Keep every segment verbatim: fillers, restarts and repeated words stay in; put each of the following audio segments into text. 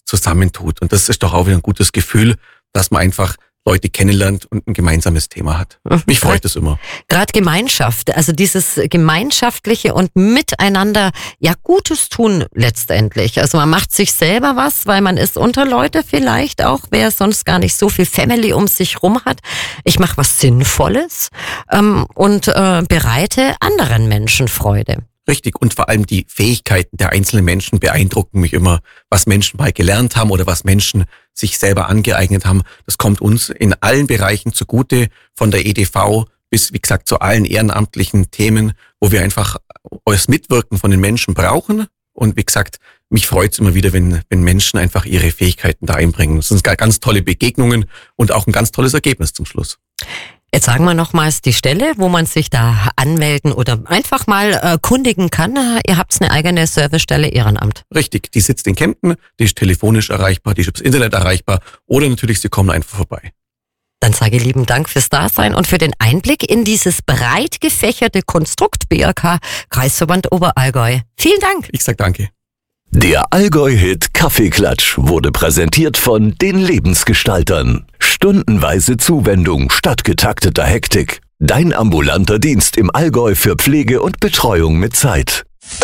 zusammentut. Und das ist doch auch wieder ein gutes Gefühl, dass man einfach Leute kennenlernt und ein gemeinsames Thema hat. Mich freut es immer. Gerade Gemeinschaft, also dieses gemeinschaftliche und miteinander, ja, Gutes tun letztendlich. Also man macht sich selber was, weil man ist unter Leute vielleicht auch, wer sonst gar nicht so viel Family um sich rum hat. Ich mache was Sinnvolles ähm, und äh, bereite anderen Menschen Freude. Richtig, und vor allem die Fähigkeiten der einzelnen Menschen beeindrucken mich immer, was Menschen mal gelernt haben oder was Menschen sich selber angeeignet haben. Das kommt uns in allen Bereichen zugute, von der E D V bis, wie gesagt, zu allen ehrenamtlichen Themen, wo wir einfach das Mitwirken von den Menschen brauchen. Und wie gesagt, mich freut es immer wieder, wenn, wenn Menschen einfach ihre Fähigkeiten da einbringen. Das sind ganz tolle Begegnungen und auch ein ganz tolles Ergebnis zum Schluss. Jetzt sagen wir nochmals die Stelle, wo man sich da anmelden oder einfach mal äh, kundigen kann. Ihr habt eine eigene Servicestelle Ehrenamt. Richtig, die sitzt in Kempten, die ist telefonisch erreichbar, die ist übers Internet erreichbar oder natürlich, Sie kommen einfach vorbei. Dann sage ich lieben Dank fürs Dasein und für den Einblick in dieses breit gefächerte Konstrukt B R K Kreisverband Oberallgäu. Vielen Dank. Ich sag danke. Der Allgäu-Hit Kaffeeklatsch wurde präsentiert von den Lebensgestaltern. Stundenweise Zuwendung statt getakteter Hektik. Dein ambulanter Dienst im Allgäu für Pflege und Betreuung mit Zeit.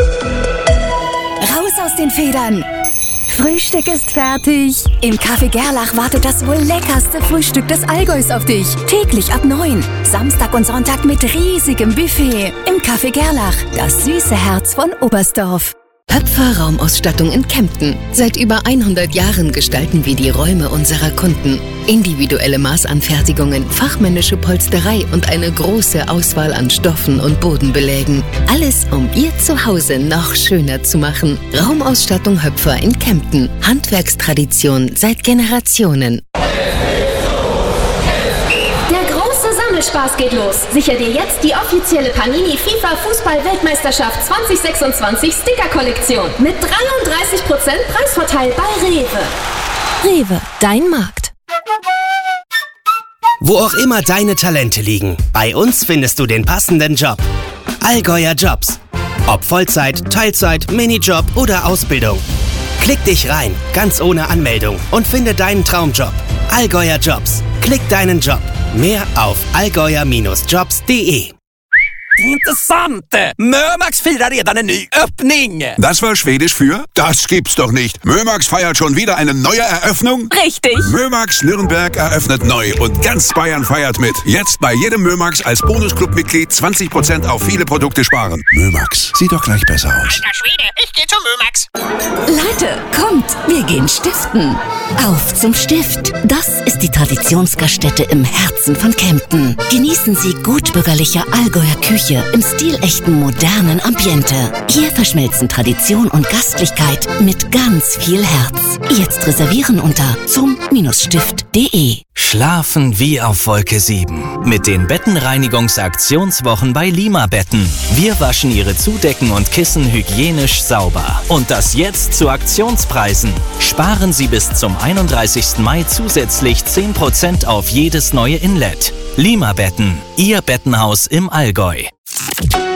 Raus aus den Federn! Frühstück ist fertig. Im Café Gerlach wartet das wohl leckerste Frühstück des Allgäus auf dich. Täglich ab neun. Samstag und Sonntag mit riesigem Buffet. Im Café Gerlach, das süße Herz von Oberstdorf. Höpfer Raumausstattung in Kempten. Seit über hundert Jahren gestalten wir die Räume unserer Kunden. Individuelle Maßanfertigungen, fachmännische Polsterei und eine große Auswahl an Stoffen und Bodenbelägen. Alles, um Ihr Zuhause noch schöner zu machen. Raumausstattung Höpfer in Kempten. Handwerkstradition seit Generationen. Spaß geht los. Sicher dir jetzt die offizielle Panini FIFA Fußball-Weltmeisterschaft zwanzig sechsundzwanzig Sticker-Kollektion mit dreiunddreißig Prozent Preisvorteil bei Rewe. Rewe, dein Markt. Wo auch immer deine Talente liegen, bei uns findest du den passenden Job. Allgäuer Jobs. Ob Vollzeit, Teilzeit, Minijob oder Ausbildung. Klick dich rein, ganz ohne Anmeldung und finde deinen Traumjob. Allgäuer Jobs. Klick deinen Job. Mehr auf allgäuer Bindestrich jobs punkt de. Intressant! Mömax firar redan en ny öppning! Das war Schwedisch für? Das gibt's doch nicht! Mömax feiert schon wieder eine neue Eröffnung? Richtig! Mömax Nürnberg eröffnet neu und ganz Bayern feiert mit. Jetzt bei jedem Mömax als Bonusclub-Mitglied zwanzig Prozent auf viele Produkte sparen. Mömax, sieht doch gleich besser aus. Alter Schwede, ich geh zum Mömax! Leute, kommt, wir gehen stiften. Auf zum Stift. Das ist die Traditionsgaststätte im Herzen von Kempten. Genießen Sie gutbürgerliche Allgäuer Küche im stilechten modernen Ambiente. Hier verschmelzen Tradition und Gastlichkeit mit ganz viel Herz. Jetzt reservieren unter zum Stift punkt de. Schlafen wie auf Wolke sieben. Mit den Bettenreinigungsaktionswochen bei Lima Betten. Wir waschen Ihre Zudecken und Kissen hygienisch sauber. Und das jetzt zu Aktionspreisen. Sparen Sie bis zum einunddreißigsten Mai zusätzlich zehn Prozent auf jedes neue Inlet. Lima Betten. Ihr Bettenhaus im Allgäu.